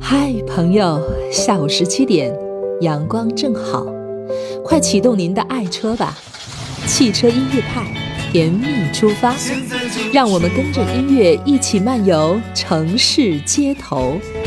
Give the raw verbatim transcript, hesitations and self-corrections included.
嗨，朋友，下午十七点，阳光正好，快启动您的爱车吧！汽车音乐派，甜蜜出发，让我们跟着音乐一起漫游城市街头。